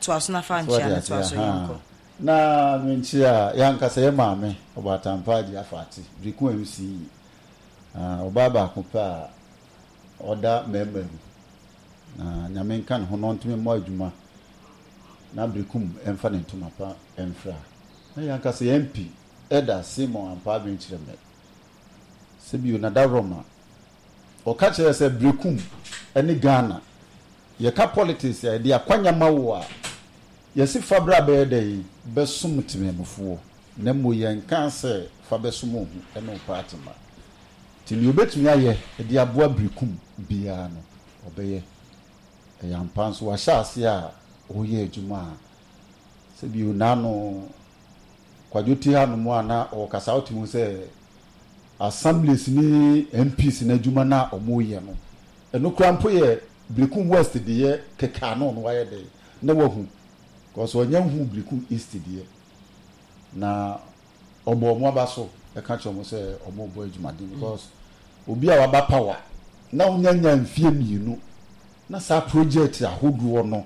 Twasna Fancha, Twaso. Na menchia yankasa ye maame obatampa di afati briku MC obaba akopa oda member na nyamenka no no ntime mo adwuma na brikum emfa ne ntuma pa emfra na yankasa ye MP Eda Simon ampa benchireme sebi na da Roma o ka chere se brikum eni Ghana ye ka politics ya dia kwanya mawo a yesi fabra be dey besum timemfo na mo yen kan se fa besum hu eno party ma timi obetumi aye de aboa brikum bia no obeye yampanso wa shaase a oye adwuma se bi unano kwajuti hanu mu ana o kasa otimu se assemblies ni MPs na adwuma na omoye no eno krampo ye brikum west de ye keka no no waye dey na wahu because onye hu brikum east de na obo mo abaso e ka chomo se omo bo adwuma de because obi a waba power na unyanya mfie mienu na sa project ahodo no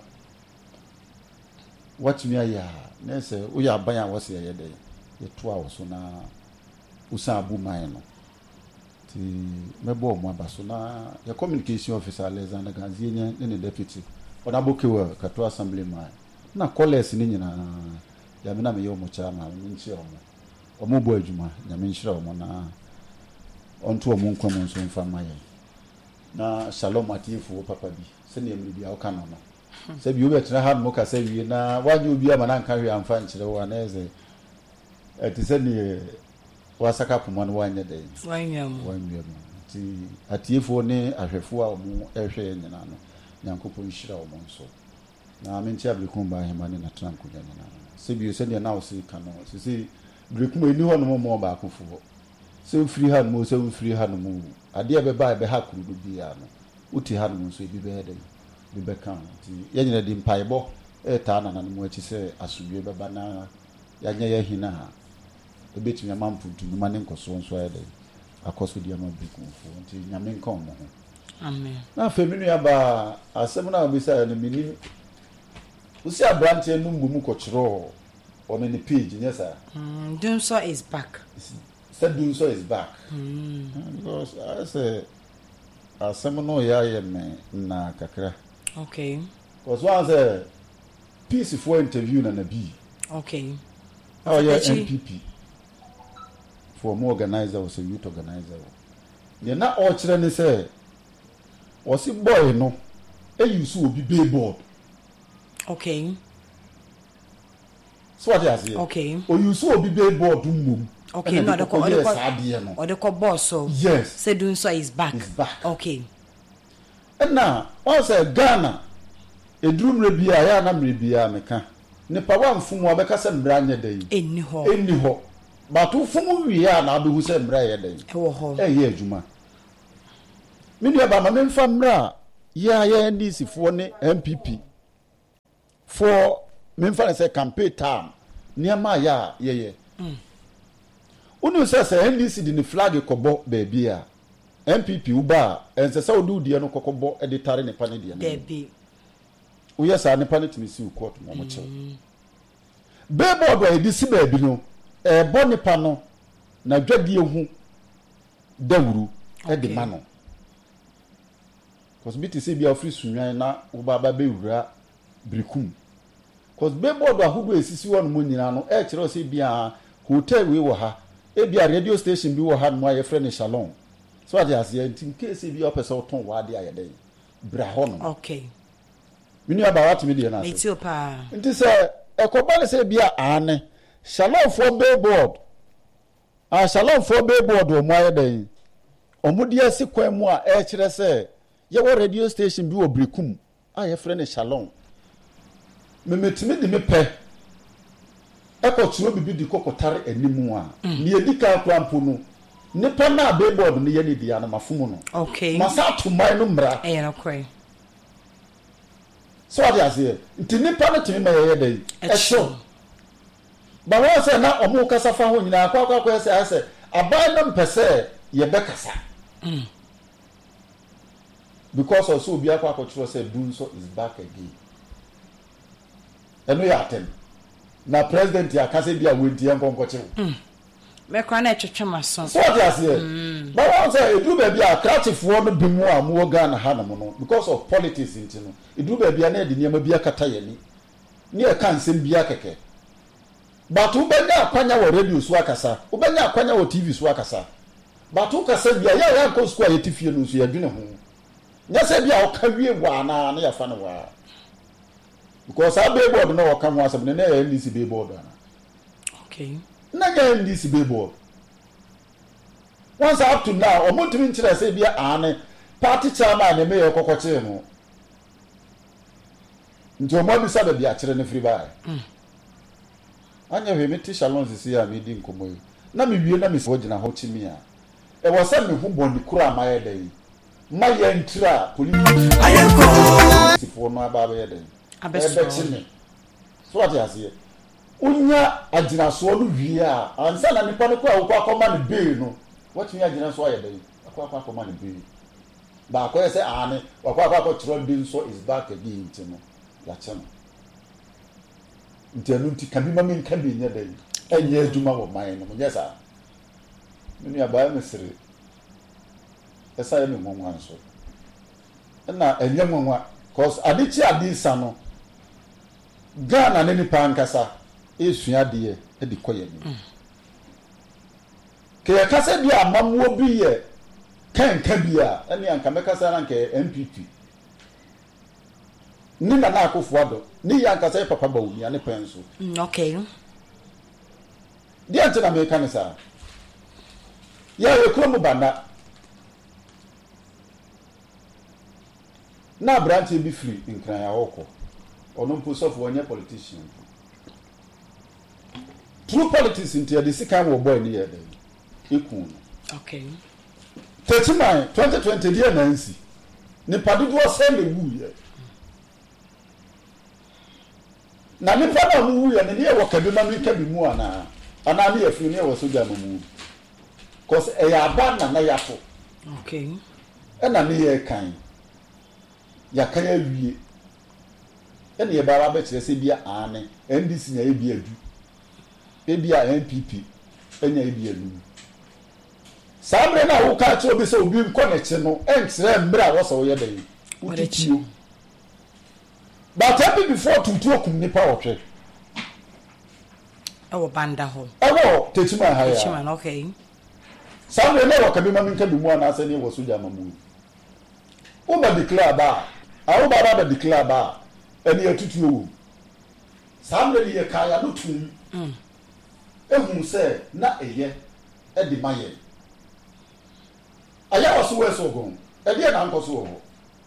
watumi aya na se uya aban a wose ye de ye to a so na usa abu man no ti mebo mo abaso na ye communication officer Alexander Ganzienya ne deputy onabokewa kato assembly man na college ni nyina ya me na me yo mo chama nchi omo bo adwuma ya me nhyira omo na onto omo nkwam nso mfa maye na shalom atifu papa bi se ne emri bia oka no no se bi obetra ha mo ka se wie na wanye obi ama na nka hwe amfa nkyere wa na eze eti se ne wasaka poma no wanye dey wanyam ti atifu ne ahwefo a omo ehwe nyina no nyankopo nhyira omo nso na mentia brikum ba hema ne na tranko nyina se bi se ne na osi ka no se brikum eni ho no mo ba akofo se free hand mo se free hand mo ade be ba be ha kuru do bia no uti hand mo so bi be dey bi be kan ti ye nyina di mpaebo e ta na mo achi se asubie be ba na ya nya ya hina ha e betumi amamputu no mane nkoso nso ya dey akoso di ama brikum fo ti nyame nka mo ho amen na feminu ya ba asem na obisa na mini usi abrante no ngum kochiro on the page nyesa Dunso is back. Said Dunso is back. Because I say asem no ya ye me na kakra. Okay. Because one say peaceful interview na bi. Okay. How ya MPP for more organizer was a youth organizer. Ye na o kire ni say was boy no e use obi billboard. Okay. So what you say? Okay. O use obi billboard mum. Okay, no, the boss so. Yes. Say Dunso is back. Is back. Okay. And now, once Ghana, a drum rebia, ya na rebia meka. Ne pa wan fumu abeka se mbra nya dey. Eni ho. But who fumu wi ya na abehu se mbra ye dey. E wo ho. Ye adwuma. Mini aba ma memfa mbra ya NDC fo ne MPP. For memfa say campaign time. Niama ya ye. Unu se NDC di ni flag kobo baby a MPP uba ense se odu die no kokobo editare ne pane die no baby uye sa ne pane timi si court mo mo che billboard wa edisi baby no e bo ne pa no na dwadie hu dawuru e de ma no cause biti se bia ofri sunwan na uba ba be wura brikum cause billboard wa hudu esisi won mo nyina no e kire o se bia hotel we wo ha ebia radio station bi wo ha no aye frɛ ne Shalom so ade ase in case bi opese oton wade aye dey bra ho no okay mini aba watimi de na eti opa nti sɛ ekoba ne sɛ bia ane Shalom for billboard Shalom for billboard o mo aye dey omudi asi kwan mu a e kire sɛ ye wo radio station bi wo brikum aye frɛ ne Shalom memetimi de me pɛ eko turo bibi di kokotare animu a ni edika krampo no nipa na billboard ne ye ne dia na mafumu no okay masa atumai no mra na koi so ade ase nti nipa no timi ma ye dey echo ba wo se na omo kasa fa ho nyina akwa se ase aban no mpese ye bekasa because also obi akwa turo say Dunso is back again eno ya atem na president ya kase bia wenti enkonkoche me kwa na etwetwe so what you say but I say edu ba bia kratifo no bimu a mo Ghana ha no because of politics intino edu ba bia na de niam bia kata yani ni e kan sem bia keke but ubenya akwanya wo radio so akasa ubenya akwanya wo TV so akasa but ukasa bia ya ko square yetifie no so yadwene ho nya se bia o ka wie wa na ya fa no wa because our billboard no come once na ya NDC billboard na okay na ya NDC billboard once up to now omotumi ntira say bia ane party chairman na me ye kokoche no nti omobi sabe bia kire ne free buy anya we meti salon sisi ya me di nkomo yi na me wie na me so gina ho chimi a e wo se me hu boni kura ma ye dai ma ye ntira police ayeko sifo no aba ba ye dai abesime so what you say unya aginaso no wie a ansa na nipa no kwa akoma ne be no what you aginaso aye dai akoma ne be ba ko say ane akwa tro be so is back again ntino ya chema ntenu nti kan bi ma men kan bi nya dai enye aduma wo man no nya sa mini aba mesere esa ye me nwanwa nso na enye nwanwa cause adichi adisa no Ghana ne nipa nkasa esua de e di koye ni ke ya kasa bi amamuo bi ye kanka bi a ene anka mekasa na nke MPP ni na akofo ado ni ya nkasa e papa bawo ni ane penso okay dia tena me kanisa ya ye kromo banda na branch bi free nkran ya hoko ono mposof wonye politician true politics into the second wo boy ni ye dey ikun okay 2020 dia nansi ni padudu o se le wu ye na ni pa na wu ye ni e wo kabi ma mi kabi mu ana ni e fi ni e wo so gama mu cause e ya ba na ya fo okay e na ni ye kan ya kan ya wie ene ye baba be kire se bia ane NDC nya ebi adu ebia NPP enya ebi adu sabre na wo ka che obi se obi nkoneche no enkire mbra wo so ye den utitio but happy before tutu okum nipa otwe ewo banda ho ewo techima ha ya techima okay sabre na wo ka bi ma nka bi mu ana ase ni wo so jama mu wo ba declare ba awo baba ba declare ba eni atutu owo samre ye kaya no tum ehun se na eye e di maye aya waso we so gon e de na nkoso wo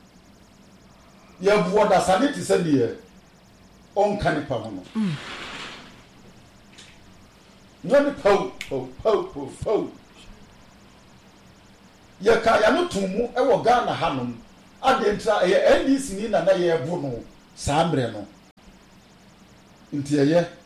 ye buo da sanity se de on kan pa ho no no pau ye kaya no tum mu e wo Ghana hanom adentra ye NDC ni na ye bu no sambre no nti eye